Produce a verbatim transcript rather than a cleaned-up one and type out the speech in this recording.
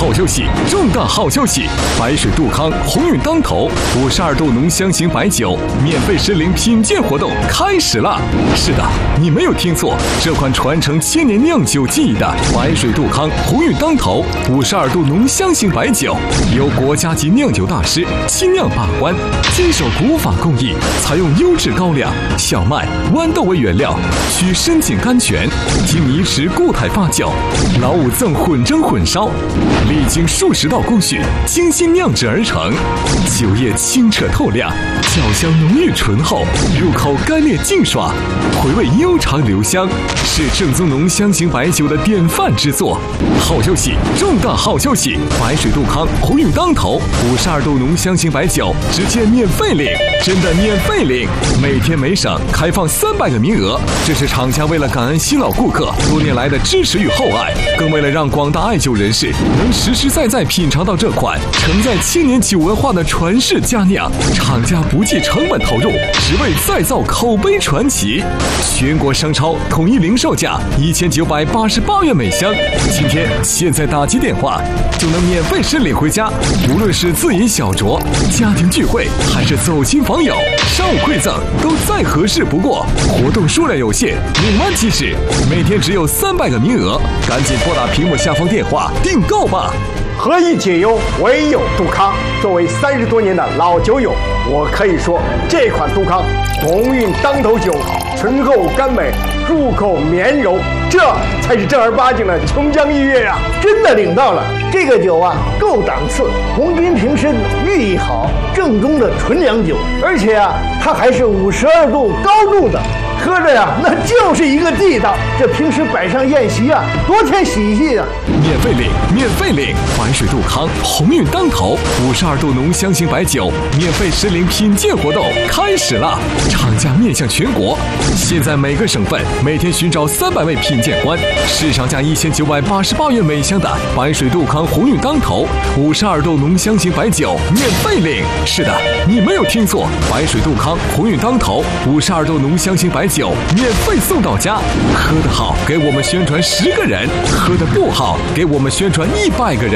好消息，重大好消息！白水杜康鸿运当头，五十二度浓香型白酒免费申领品鉴活动开始了。是的，你没有听错，这款传承千年酿酒技艺的白水杜康鸿运当头五十二度浓香型白酒，由国家级酿酒大师亲酿把关，坚守古法工艺，采用优质高粱、小麦、豌豆为原料，取深井甘泉，经泥池固态发酵，老五赠混蒸混烧，历经数十道工序，精心酿制而成。酒液清澈透亮，酒香浓郁醇厚，入口干裂净爽，回味悠长留香，是正宗浓香型白酒的典范之作。好消息，重大好消息！白水杜康鸿运当头五十二度浓香型白酒直接免费领，真的免费领！每天每省开放三百个名额，这是厂家为了感恩新老顾客多年来的支持与厚爱，更为了让广大爱酒人士能实实在在品尝到这款承载千年酒文化的传世佳酿，厂家不计成本投入，只为再造口碑传奇。全国商超统一零售价一千九百八十八元每箱，今天现在打起电话就能免费申领回家。无论是自饮小酌、家庭聚会，还是走亲访友、商务馈赠，都再合适不过。活动数量有限，领完即止，每天只有三百个名额，赶紧拨打屏幕下方电话订购吧。 何以解忧，唯有杜康。作为三十多年的老酒友，我可以说，这款杜康鸿运当头酒，醇厚甘美，入口绵柔，这才是正儿八经的琼浆玉液啊！ 真的领到了，这个酒啊，够档次，红金瓶身，寓意好，正宗的纯粮酒，而且啊，它还是五十二度高度的。喝着呀，那就是一个地道。这平时摆上宴席啊，多添喜气啊！ 免费领，免费领！白水杜康鸿运当头五十二度浓香型白酒免费申领品鉴活动开始了，厂家面向全国，现在每个省份每天寻找三百位品鉴官，市场价一千九百八十八元每箱的白水杜康鸿运当头五十二度浓香型白酒免费领。是的，你没有听错，白水杜康鸿运当头五十二度浓香型白酒免费送到家。喝得好，给我们宣传十个人；喝得不好，给我们宣传一百个人。